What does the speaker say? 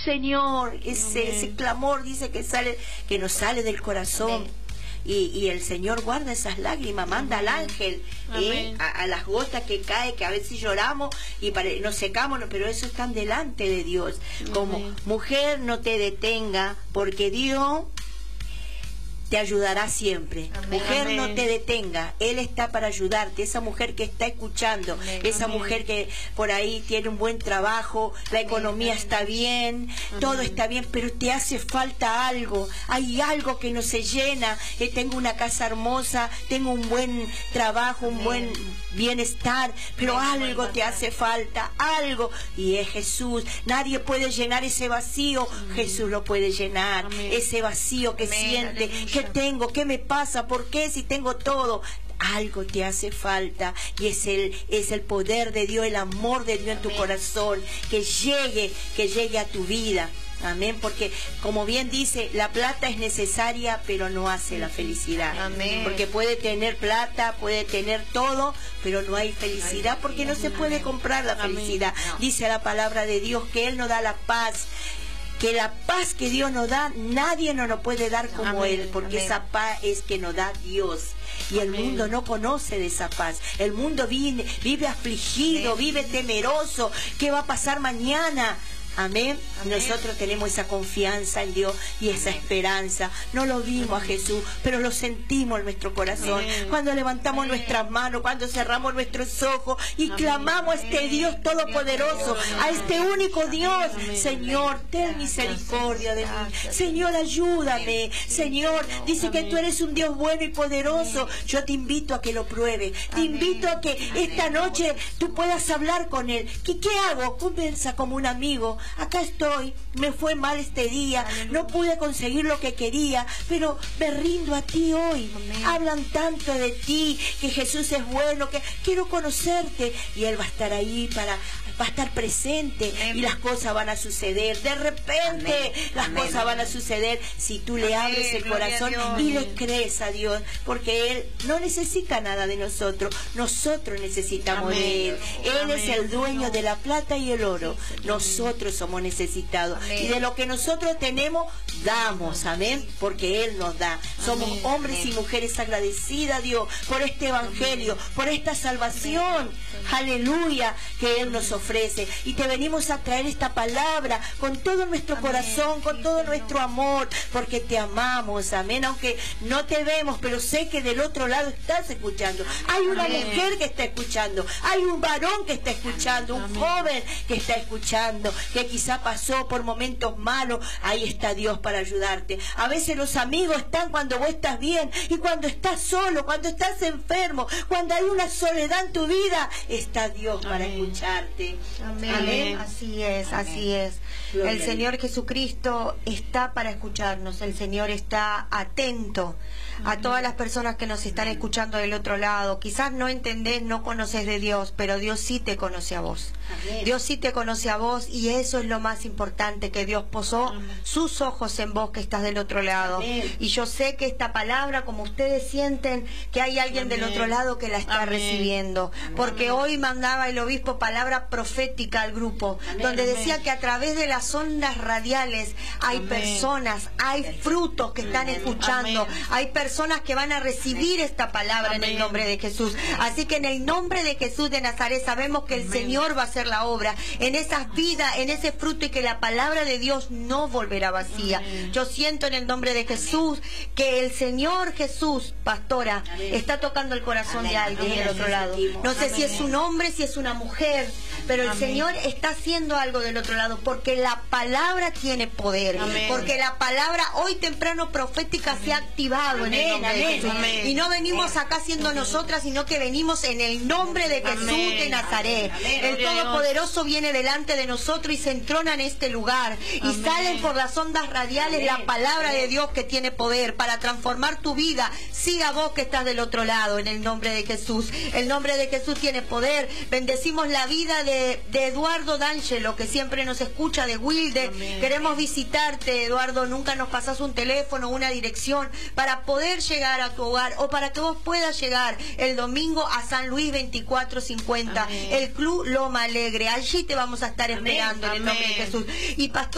Señor, ese clamor dice que nos sale del corazón. Y el Señor guarda esas lágrimas, manda al ángel a las gotas que cae, que a veces lloramos y nos secamos, pero eso está delante de Dios. Como mujer, no te detenga, porque Dios te ayudará siempre. Mujer, no te detenga, Él está para ayudarte. Esa mujer que está escuchando, esa mujer que por ahí tiene un buen trabajo, la economía está bien, todo está bien, pero te hace falta algo, hay algo que no se llena. Tengo una casa hermosa, tengo un buen trabajo, un buen bienestar, pero algo te hace falta, algo, y es Jesús. Nadie puede llenar ese vacío, Jesús lo puede llenar. Ese vacío que siente, ¿qué tengo? ¿Qué me pasa? ¿Por qué si tengo todo? Algo te hace falta, y es el poder de Dios, el amor de Dios en tu corazón, que llegue a tu vida. Amén, porque como bien dice, la plata es necesaria, pero no hace la felicidad. Amén. Porque puede tener plata, puede tener todo, pero no hay felicidad, porque no se puede comprar la felicidad. Dice la palabra de Dios que Él nos da la paz, que la paz que Dios nos da, nadie nos lo puede dar como Él, porque esa paz es que nos da Dios. Y el mundo no conoce de esa paz. El mundo vive afligido, vive temeroso. ¿Qué va a pasar mañana? Amén. Nosotros tenemos esa confianza en Dios y esa esperanza. No lo vimos a Jesús, pero lo sentimos en nuestro corazón. Cuando levantamos nuestras manos, cuando cerramos nuestros ojos y clamamos a este Dios todopoderoso, a este único Dios. Señor, ten misericordia de mí. Señor, ayúdame. Señor, dice que tú eres un Dios bueno y poderoso. Yo te invito a que lo pruebes. Te invito a que esta noche tú puedas hablar con Él. ¿Qué hago? Conversa como un amigo. Acá estoy, me fue mal este día, no pude conseguir lo que quería, pero me rindo a ti hoy. Hablan tanto de ti, que Jesús es bueno, que quiero conocerte, y Él va a estar ahí va a estar presente, y las cosas van a suceder. De repente las cosas van a suceder si tú le abres el corazón y le crees a Dios, porque Él no necesita nada de nosotros, nosotros necesitamos de Él. Él es el dueño de la plata y el oro, nosotros somos necesitados, y de lo que nosotros tenemos damos, amén, porque Él nos da. Somos hombres y mujeres agradecidas a Dios por este evangelio, por esta salvación, aleluya, que Él nos ofrece. Y te venimos a traer esta palabra con todo nuestro corazón, con todo nuestro amor, porque te amamos, amén. Aunque no te vemos, pero sé que del otro lado estás escuchando. Hay una mujer que está escuchando, hay un varón que está escuchando, un joven que está escuchando, que quizá pasó por momentos malos. Ahí está Dios para ayudarte. A veces los amigos están cuando vos estás bien, y cuando estás solo, cuando estás enfermo, cuando hay una soledad en tu vida, está Dios para escucharte. Amén. Así es, así es. El Señor Jesucristo está para escucharnos. El Señor está atento a todas las personas que nos están escuchando del otro lado. Quizás no entendés, no conoces de Dios, pero Dios sí te conoce a vos. Dios sí te conoce a vos, y eso es lo más importante, que Dios posó sus ojos en vos que estás del otro lado. Y yo sé que esta palabra, como ustedes sienten que hay alguien del otro lado que la está recibiendo, porque hoy mandaba el obispo palabra profética al grupo, donde decía que a través de las ondas radiales hay personas, hay frutos que están escuchando, hay personas que van a recibir esta palabra en el nombre de Jesús. Así que en el nombre de Jesús de Nazaret sabemos que el Señor va a hacer la obra en esas vidas, en ese fruto, y que la palabra de Dios no volverá vacía. Yo siento en el nombre de Jesús que el Señor Jesús, pastora, está tocando el corazón de alguien del otro lado. No sé si es un hombre, si es una mujer, pero el Señor está haciendo algo del otro lado, porque la palabra tiene poder, porque la palabra hoy temprano profética se ha activado en el nombre de Jesús. Y no venimos acá siendo nosotras, sino que venimos en el nombre de Jesús de Nazaret. El Todopoderoso viene delante de nosotros y se entrona en este lugar, y salen por las ondas radiales la palabra de Dios que tiene poder para transformar tu vida. Siga vos que estás del otro lado, en el nombre de Jesús. El nombre de Jesús tiene poder. Bendecimos la vida de Eduardo D'Angelo, que siempre nos escucha, de Wilde. Queremos visitarte, Eduardo. Nunca nos pasás un teléfono, una dirección para poder llegar a tu hogar, o para que vos puedas llegar el domingo a San Luis 2450, el Club Loma Alegre. Allí te vamos a estar esperando en el nombre de Jesús. Y pastor,